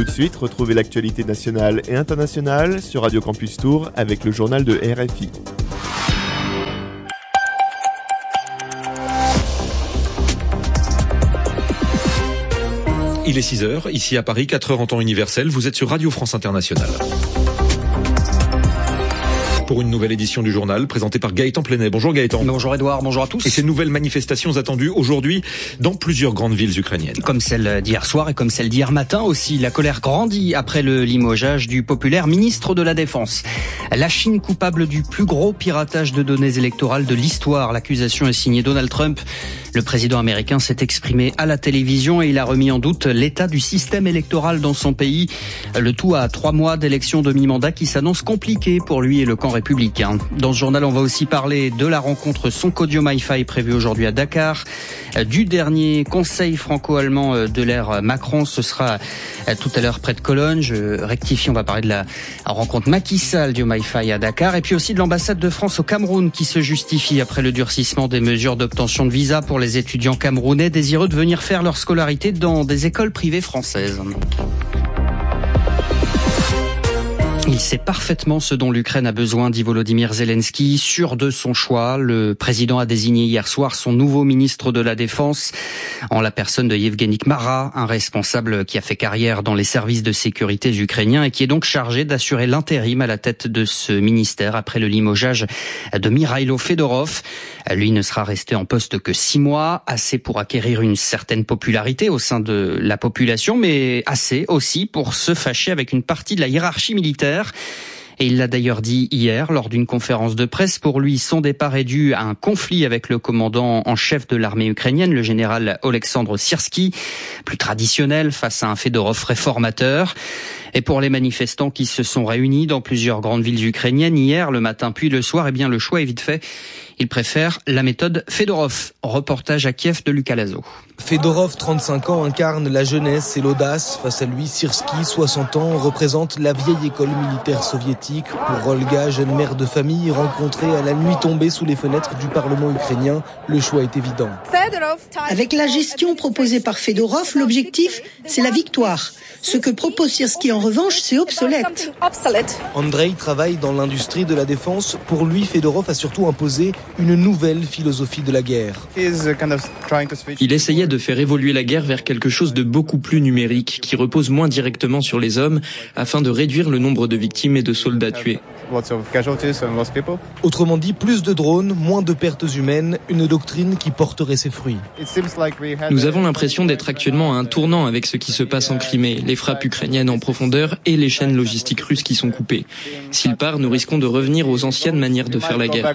Tout de suite, retrouvez l'actualité nationale et internationale sur Radio Campus Tours avec le journal de RFI. Il est 6h, ici à Paris, 4h en temps universel, vous êtes sur Radio France Internationale. Pour une nouvelle édition du journal, présentée par Gaëtan Plenet. Bonjour Gaëtan. Bonjour Edouard, bonjour à tous. Et ces nouvelles manifestations attendues aujourd'hui dans plusieurs grandes villes ukrainiennes. Comme celle d'hier soir et comme celle d'hier matin aussi, la colère grandit après le limogeage du populaire ministre de la Défense. La Chine coupable du plus gros piratage de données électorales de l'histoire. L'accusation est signée Donald Trump. Le président américain s'est exprimé à la télévision et il a remis en doute l'état du système électoral dans son pays. Le tout à 3 mois d'élections de mi-mandat qui s'annoncent compliquées pour lui et le camp républicain. Dans ce journal, on va aussi parler de la rencontre Sonko Diomaye prévue aujourd'hui à Dakar, du dernier conseil franco-allemand de l'ère Macron. Ce sera tout à l'heure près de Cologne. Je rectifie, on va parler de la rencontre Macky Sall Diomaye à Dakar et puis aussi de l'ambassade de France au Cameroun qui se justifie après le durcissement des mesures d'obtention de visa pour les étudiants camerounais désireux de venir faire leur scolarité dans des écoles privées françaises. Il sait parfaitement ce dont l'Ukraine a besoin, dit Volodymyr Zelensky, sûr de son choix. Le président a désigné hier soir son nouveau ministre de la Défense, en la personne de Yevgeny Kmara, un responsable qui a fait carrière dans les services de sécurité ukrainiens et qui est donc chargé d'assurer l'intérim à la tête de ce ministère après le limogeage de Mikhailo Fedorov. Lui ne sera resté en poste que 6 mois, assez pour acquérir une certaine popularité au sein de la population, mais assez aussi pour se fâcher avec une partie de la hiérarchie militaire. Et il l'a d'ailleurs dit hier lors d'une conférence de presse. Pour lui, son départ est dû à un conflit avec le commandant en chef de l'armée ukrainienne, le général Oleksandr Syrsky, plus traditionnel face à un Fedorov réformateur. Et pour les manifestants qui se sont réunis dans plusieurs grandes villes ukrainiennes hier, le matin puis le soir, eh bien le choix est vite fait. Ils préfèrent la méthode Fedorov. Reportage à Kiev de Lucas Lazo. Fedorov, 35 ans, incarne la jeunesse et l'audace. Face à lui, Syrsky, 60 ans, représente la vieille école militaire soviétique. Pour Olga, jeune mère de famille, rencontrée à la nuit tombée sous les fenêtres du Parlement ukrainien, le choix est évident. Avec la gestion proposée par Fedorov, l'objectif, c'est la victoire. Ce que propose Syrsky, en revanche, c'est obsolète. Andrei travaille dans l'industrie de la défense. Pour lui, Fedorov a surtout imposé une nouvelle philosophie de la guerre. Il essayait de faire évoluer la guerre vers quelque chose de beaucoup plus numérique, qui repose moins directement sur les hommes, afin de réduire le nombre de victimes et de soldats tués. Autrement dit, plus de drones, moins de pertes humaines, une doctrine qui porterait ses fruits. Nous avons l'impression d'être actuellement à un tournant avec ce qui se passe en Crimée, les frappes ukrainiennes en profondeur et les chaînes logistiques russes qui sont coupées. S'il part, nous risquons de revenir aux anciennes manières de faire la guerre.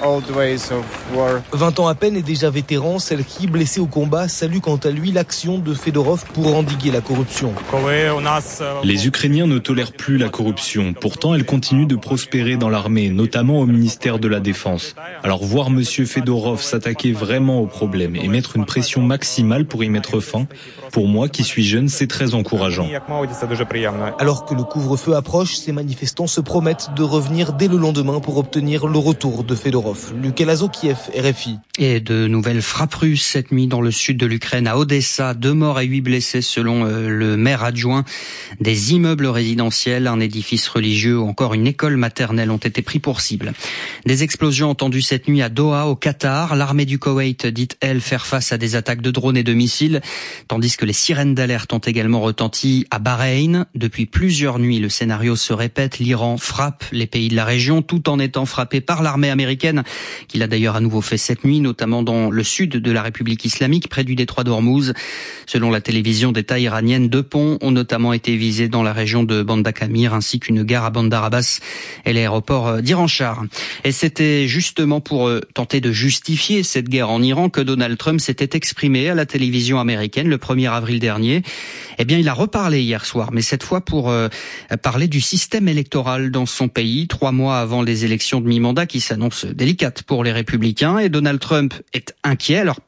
20 ans à peine et déjà vétéran, Selki, blessé au combat, salue quant à lui l'action de Fedorov pour endiguer la corruption. Les Ukrainiens ne tolèrent plus la corruption. Pourtant, elle continue de prospérer dans l'armée, notamment au ministère de la Défense. Alors voir M. Fedorov s'attaquer vraiment au problème et mettre une pression maximale pour y mettre fin, pour moi qui suis jeune, c'est très encourageant. Alors que le couvre-feu approche, ces manifestants se promettent de revenir dès le lendemain pour obtenir le retour de Fedorov. Lucas Lazo, Kiev, RFI. Et de nouvelles frappes russes cette nuit dans le sud de l'Ukraine, à Odessa. 2 morts et 8 blessés selon le maire adjoint. Des immeubles résidentiels, un édifice religieux ou encore une école maternelle ont été pris pour cible. Des explosions entendues cette nuit à Doha, au Qatar. L'armée du Koweït dit, elle, faire face à des attaques de drones et de missiles, tandis que les sirènes d'alerte ont également retenti à Bahreïn. Depuis plusieurs nuits, le scénario se répète. L'Iran frappe les pays de la région tout en étant frappé par l'armée américaine, qui l'a d'ailleurs à nouveau fait cette nuit, notamment dans le sud de la République islamique, près du détroit d'Ormuz. Selon la télévision d'État iranienne, 2 ponts ont notamment été visés dans la région de Bandar Kamir, ainsi qu'une gare à Bandar Abbas et l'aéroport d'Iran-Char. Et c'était justement pour tenter de justifier cette guerre en Iran que Donald Trump s'était exprimé à la télévision américaine le 1er avril dernier. Eh bien, il a reparlé hier soir, mais cette fois pour parler du système électoral dans son pays, 3 mois avant les élections de mi-mandat qui s'annoncent délicates pour les républicains. Et Donald Trump est inquiet. Alors,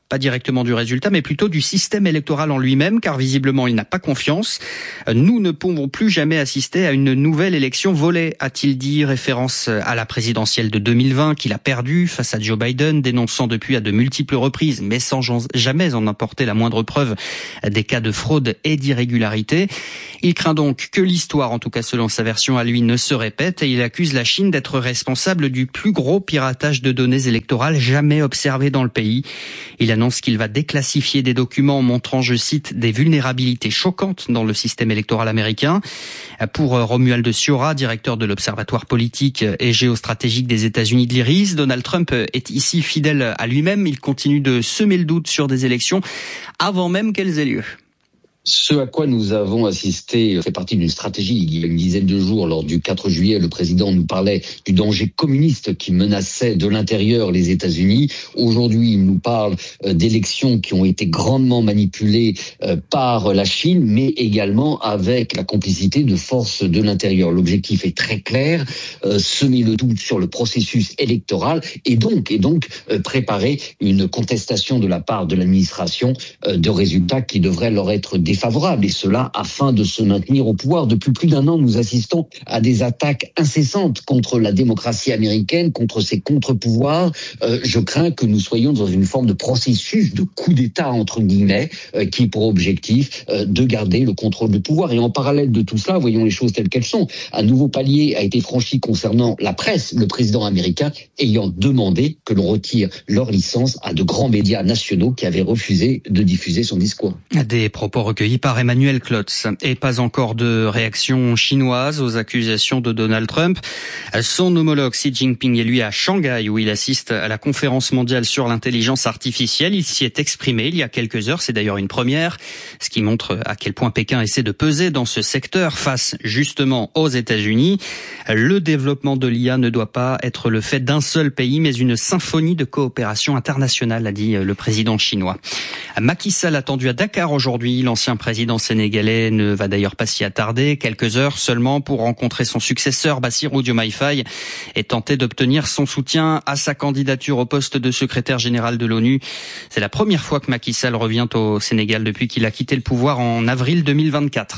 pas directement du résultat, mais plutôt du système électoral en lui-même, car visiblement il n'a pas confiance. Nous ne pouvons plus jamais assister à une nouvelle élection volée, a-t-il dit, référence à la présidentielle de 2020 qu'il a perdue face à Joe Biden, dénonçant depuis à de multiples reprises, mais sans jamais en apporter la moindre preuve, des cas de fraude et d'irrégularité. Il craint donc que l'histoire, en tout cas selon sa version à lui, ne se répète, et il accuse la Chine d'être responsable du plus gros piratage de données électorales jamais observé dans le pays. Il annonce qu'il va déclassifier des documents montrant, je cite, des vulnérabilités choquantes dans le système électoral américain. Pour Romuald Sciorra, directeur de l'Observatoire politique et géostratégique des États-Unis de l'IRIS, Donald Trump est ici fidèle à lui-même. Il continue de semer le doute sur des élections avant même qu'elles aient lieu. Ce à quoi nous avons assisté fait partie d'une stratégie. Il y a une dizaine de jours, lors du 4 juillet, le président nous parlait du danger communiste qui menaçait de l'intérieur les États-Unis. Aujourd'hui, il nous parle d'élections qui ont été grandement manipulées par la Chine, mais également avec la complicité de forces de l'intérieur. L'objectif est très clair, semer le doute sur le processus électoral et donc préparer une contestation de la part de l'administration de résultats qui devraient leur être défavorables, et cela afin de se maintenir au pouvoir. Depuis plus d'un an, nous assistons à des attaques incessantes contre la démocratie américaine, contre ses contre-pouvoirs. Je crains que nous soyons dans une forme de processus de coup d'État, entre guillemets, qui pour objectif de garder le contrôle du pouvoir. Et en parallèle de tout cela, voyons les choses telles qu'elles sont. Un nouveau palier a été franchi concernant la presse, le président américain ayant demandé que l'on retire leur licence à de grands médias nationaux qui avaient refusé de diffuser son discours. Des propos recueillis par Emmanuel Klotz. Et pas encore de réaction chinoise aux accusations de Donald Trump. Son homologue Xi Jinping est lui à Shanghai, où il assiste à la conférence mondiale sur l'intelligence artificielle. Il s'y est exprimé il y a quelques heures, c'est d'ailleurs une première, ce qui montre à quel point Pékin essaie de peser dans ce secteur face justement aux États-Unis. Le développement de l'IA ne doit pas être le fait d'un seul pays, mais une symphonie de coopération internationale, a dit le président chinois. Macky Sall attendu à Dakar aujourd'hui. L'ancien président sénégalais ne va d'ailleurs pas s'y attarder. Quelques heures seulement pour rencontrer son successeur Bassirou Diomaye Faye et tenter d'obtenir son soutien à sa candidature au poste de secrétaire général de l'ONU. C'est la première fois que Macky Sall revient au Sénégal depuis qu'il a quitté le pouvoir en avril 2024.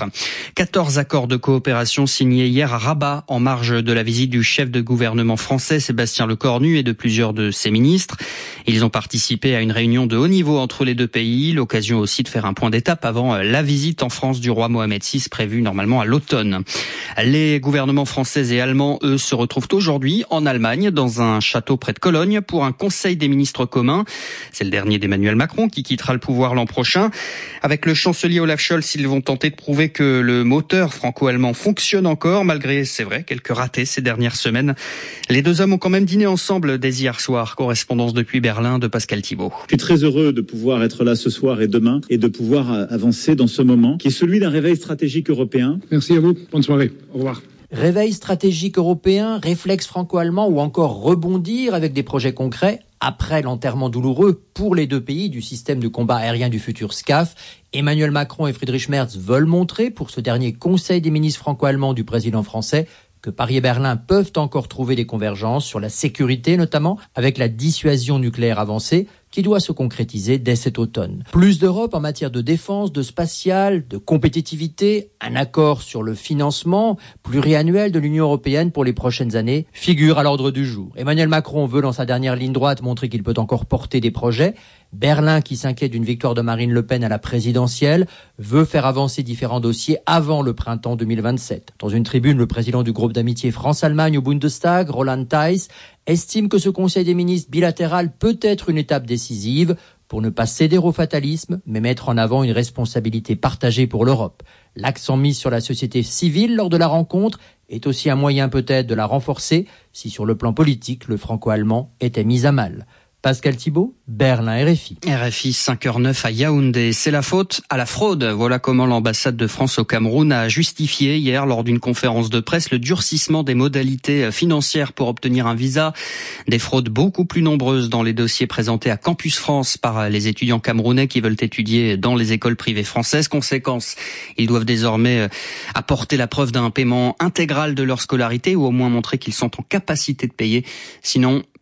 14 accords de coopération signés hier à Rabat en marge de la visite du chef de gouvernement français Sébastien Lecornu et de plusieurs de ses ministres. Ils ont participé à une réunion de haut niveau entre les deux pays, l'occasion aussi de faire un point d'étape avant la visite en France du roi Mohamed VI prévue normalement à l'automne. Les gouvernements français et allemands, eux, se retrouvent aujourd'hui en Allemagne dans un château près de Cologne pour un conseil des ministres communs. C'est le dernier d'Emmanuel Macron qui quittera le pouvoir l'an prochain. Avec le chancelier Olaf Scholz, ils vont tenter de prouver que le moteur franco-allemand fonctionne encore malgré, c'est vrai, quelques ratés ces dernières semaines. Les deux hommes ont quand même dîné ensemble dès hier soir. Correspondance depuis Berlin de Pascal Thibault. Je suis très heureux de pouvoir être là ce soir et demain et de pouvoir avancer dans ce moment qui est celui d'un réveil stratégique européen. Merci à vous. Bonne soirée. Au revoir. Réveil stratégique européen, réflexe franco-allemand ou encore rebondir avec des projets concrets après l'enterrement douloureux pour les deux pays du système de combat aérien du futur SCAF. Emmanuel Macron et Friedrich Merz veulent montrer pour ce dernier conseil des ministres franco-allemands du président français que Paris et Berlin peuvent encore trouver des convergences sur la sécurité, notamment avec la dissuasion nucléaire avancée qui doit se concrétiser dès cet automne. Plus d'Europe en matière de défense, de spatial, de compétitivité, un accord sur le financement pluriannuel de l'Union européenne pour les prochaines années figure à l'ordre du jour. Emmanuel Macron veut dans sa dernière ligne droite montrer qu'il peut encore porter des projets. Berlin, qui s'inquiète d'une victoire de Marine Le Pen à la présidentielle, veut faire avancer différents dossiers avant le printemps 2027. Dans une tribune, le président du groupe d'amitié France-Allemagne au Bundestag, Roland Theiss, estime que ce Conseil des ministres bilatéral peut être une étape décisive pour ne pas céder au fatalisme, mais mettre en avant une responsabilité partagée pour l'Europe. L'accent mis sur la société civile lors de la rencontre est aussi un moyen peut-être de la renforcer si sur le plan politique, le franco-allemand était mis à mal. Pascal Thibault, Berlin, RFI. RFI 5h09 à Yaoundé. C'est la faute à la fraude. Voilà comment l'ambassade de France au Cameroun a justifié hier lors d'une conférence de presse le durcissement des modalités financières pour obtenir un visa. Des fraudes beaucoup plus nombreuses dans les dossiers présentés à Campus France par les étudiants camerounais qui veulent étudier dans les écoles privées françaises. Conséquence, ils doivent désormais apporter la preuve d'un paiement intégral de leur scolarité ou au moins montrer qu'ils sont en capacité de payer. Sinon,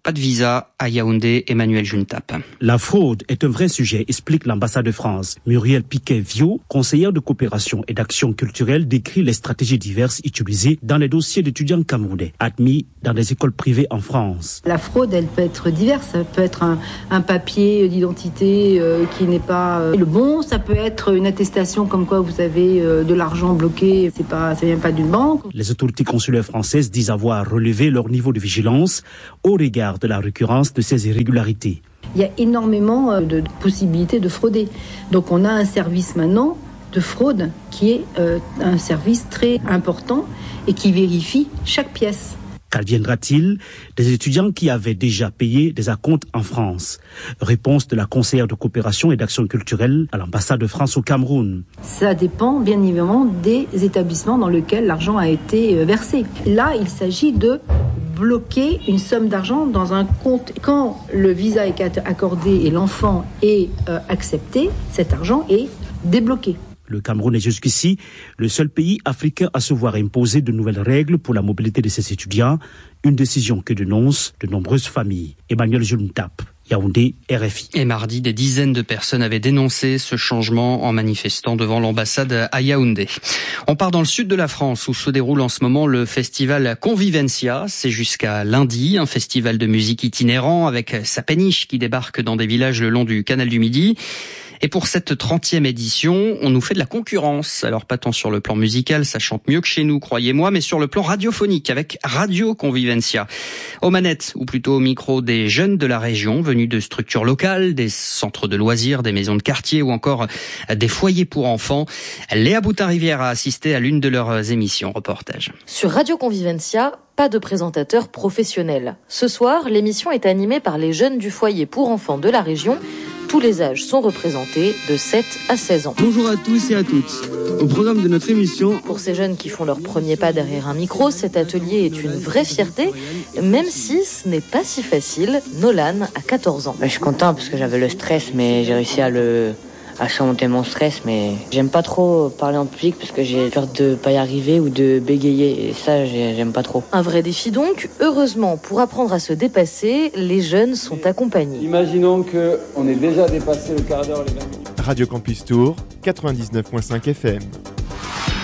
Pas de visa à Yaoundé, Emmanuel Juntap. La fraude est un vrai sujet, explique l'ambassade de France. Muriel Piquet-Viau, conseillère de coopération et d'action culturelle, décrit les stratégies diverses utilisées dans les dossiers d'étudiants camerounais admis dans des écoles privées en France. La fraude, elle peut être diverse. Ça peut être un papier d'identité qui n'est pas le bon. Ça peut être une attestation comme quoi vous avez de l'argent bloqué. Ça vient pas d'une banque. Les autorités consulaires françaises disent avoir relevé leur niveau de vigilance au regard de la récurrence de ces irrégularités. Il y a énormément de possibilités de frauder. Donc on a un service maintenant de fraude qui est un service très important et qui vérifie chaque pièce. Qu'adviendra-t-il des étudiants qui avaient déjà payé des acomptes en France? Réponse de la conseillère de coopération et d'action culturelle à l'ambassade de France au Cameroun. Ça dépend bien évidemment des établissements dans lesquels l'argent a été versé. Là, il s'agit de bloquer une somme d'argent dans un compte. Quand le visa est accordé et l'enfant est accepté, cet argent est débloqué. Le Cameroun est jusqu'ici le seul pays africain à se voir imposer de nouvelles règles pour la mobilité de ses étudiants, une décision que dénoncent de nombreuses familles. Emmanuel Juntap, Yaoundé, RFI. Et mardi, des dizaines de personnes avaient dénoncé ce changement en manifestant devant l'ambassade à Yaoundé. On part dans le sud de la France où se déroule en ce moment le festival Convivencia. C'est jusqu'à lundi, un festival de musique itinérant avec sa péniche qui débarque dans des villages le long du canal du Midi. Et pour cette 30e édition, on nous fait de la concurrence. Alors pas tant sur le plan musical, ça chante mieux que chez nous, croyez-moi, mais sur le plan radiophonique avec Radio Convivencia. Aux manettes, ou plutôt au micro, des jeunes de la région venus de structures locales, des centres de loisirs, des maisons de quartier ou encore des foyers pour enfants. Léa Boutin-Rivière a assisté à l'une de leurs émissions. Reportage. Sur Radio Convivencia, pas de présentateur professionnel. Ce soir, l'émission est animée par les jeunes du foyer pour enfants de la région. Tous les âges sont représentés de 7 à 16 ans. Bonjour à tous et à toutes. Au programme de notre émission... Pour ces jeunes qui font leur premier pas derrière un micro, cet atelier est une vraie fierté, même si ce n'est pas si facile. Nolan a 14 ans. Je suis content parce que j'avais le stress, mais j'ai réussi à surmonter mon stress, mais j'aime pas trop parler en public parce que j'ai peur de pas y arriver ou de bégayer, et ça j'aime pas trop. Un vrai défi donc. Heureusement, pour apprendre à se dépasser, les jeunes sont accompagnés. Imaginons qu'on ait déjà dépassé le quart d'heure, les 20 minutes. Radio Campus Tour, 99.5 FM.